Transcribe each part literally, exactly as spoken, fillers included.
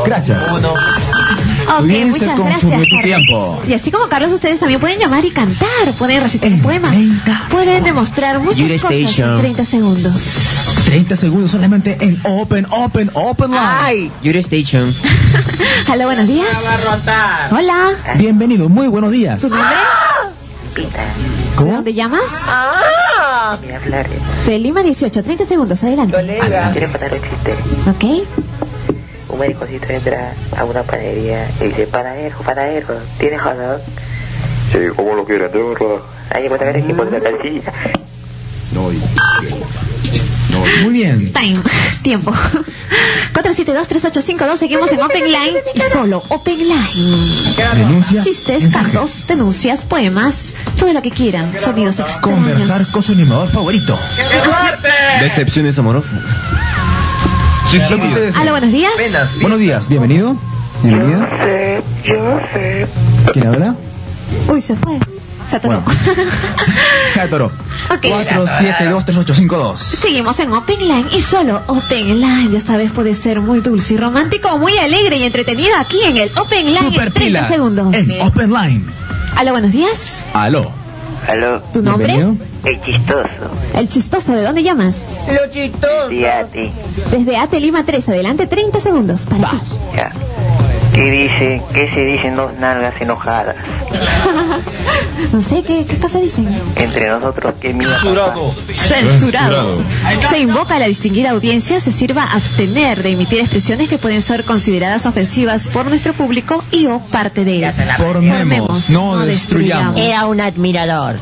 Gracias. Uno. Ok, Hubiese muchas consumido gracias, tu Carlos. tiempo. Y así como Carlos, ustedes también pueden llamar y cantar, pueden recitar un En poema, treinta pueden demostrar muchas Your cosas station. en treinta segundos. treinta segundos solamente en Open, Open, Open Line. Ay, Your Station. Hola, buenos días. Hola, Bienvenido, muy buenos días. ¿tu nombre? ¿De ¿Cómo? dónde llamas? Mira, Flores, De Lima dieciocho, treinta segundos, adelante. ¿quieres contar un chiste? Ok. Un maricocito entra a una panadería y dice, panadero, panadero, ¿tienes hot dog? Sí, ¿cómo lo quieren? ¿De verdad? Ahí me el equipo de la calcilla. No, y- Muy bien. Time, tiempo. cuatro siete dos, tres ocho cinco dos, seguimos en Open Line y solo Open Line. Denuncias. Chistes, mensajes. cantos, denuncias, poemas, todo lo que quieran, sonidos Conversar extraños. con su animador favorito. Decepciones amorosas. Sí, sí, ustedes. Hola, buenos días. Buenos días, bienvenido. Bienvenida. sé, yo sé. ¿Quién habla? Uy, se fue. Se atoró. Bueno. Jatoro. Ok. cuatro siete dos, tres ocho cinco dos. Seguimos en Open Line y solo Open Line. Ya sabes, puede ser muy dulce y romántico, muy alegre y entretenido aquí en el Open Line Super en treinta pilas. segundos. En Open Line. Hola, buenos días. Aló. Aló, ¿Tu nombre? Bienvenido. el chistoso. El chistoso, ¿de dónde llamas? Fíjate, Desde Ate Lima tres, adelante, treinta segundos para Va. ti. ya. ¿Qué dice, qué se dicen dos nalgas enojadas? No sé, ¿qué, qué cosa dicen? Entre nosotros, ¿qué mierda? Censurado. Censurado. Se invoca a la distinguida audiencia se sirva a abstener de emitir expresiones que pueden ser consideradas ofensivas por nuestro público y o parte de él. Formemos, no destruyamos. Era un admirador.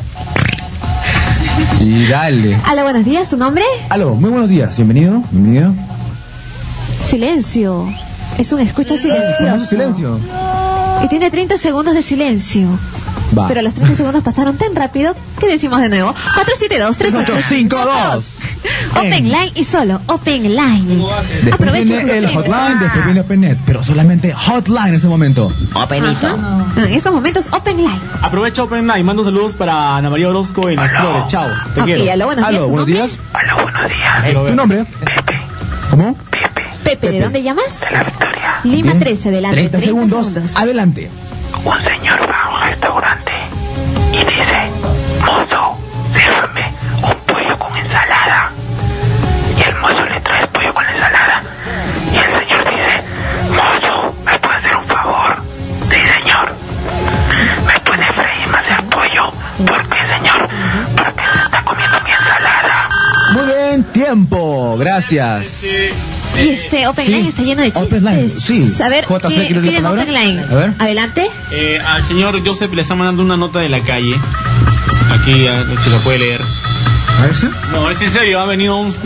Y dale. Hola, buenos días, ¿tu nombre? Aló, muy buenos días. Bienvenido. Bienvenido. Silencio. Es un escucha Ponemos silencioso. silencio. Y tiene treinta segundos de silencio. Va. Pero los treinta segundos pasaron tan rápido que decimos de nuevo. cuatro siete dos, tres ocho cinco dos. Open Line y solo Open Line. Después Aprovecha sus viene el treinta. hotline, después viene OpenNet, pero solamente hotline en este momento. Openito. Ajá. En estos momentos Open Line. Aprovecha Open Line, mando saludos para Ana María Orozco en las Flores. Chao, te Ok, quiero. aló, buenos días. Aló, ¿Tu buenos nombre? días. Aló, buenos días. Quiero ¿Tu ver. nombre? ¿Cómo? Pepe, ¿de dónde llamas? La Victoria. Lima Bien. trece, adelante. treinta segundos. Adelante. Un señor va a un restaurante y dice, mozo, sírvame un pollo con ensalada. Y el mozo le trae el pollo con ensalada. Y el señor dice, mozo, ¿me puede hacer un favor? Sí, señor. ¿Me puede freír más el pollo? ¿Por qué, señor? Porque se está comiendo mi ensalada. Muy bien, tiempo. Gracias. Y este Open Sí, Line está lleno de Open Line, chistes. sí. A ver, J C, ¿qué ¿quiere la piden palabra? Open Line? A ver. Adelante. Eh, al señor Joseph le está mandando una nota de la calle. Aquí, eh, si lo puede leer. ¿A ver si? No, es en serio, ha venido un